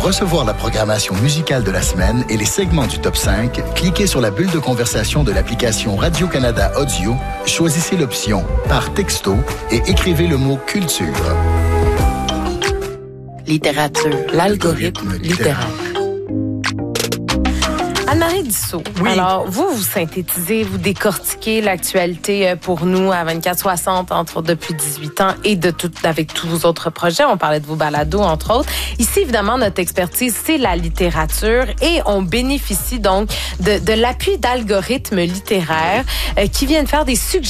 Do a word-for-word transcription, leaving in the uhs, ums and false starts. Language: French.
Pour recevoir la programmation musicale de la semaine et les segments du top cinq, cliquez sur la bulle de conversation de l'application Radio-Canada Audio, choisissez l'option « Par texto » et écrivez le mot « Culture ». Littérature, l'algorithme littéraire. Anne-Marie Dussault, oui. Alors, vous, vous synthétisez, vous décortiquez l'actualité pour nous à vingt-quatre soixante, entre autres depuis dix-huit ans, et de tout, avec tous vos autres projets. On parlait de vos balados, entre autres. Ici, évidemment, notre expertise, c'est la littérature, et on bénéficie donc de, de l'appui d'algorithmes littéraires euh, qui viennent faire des suggestions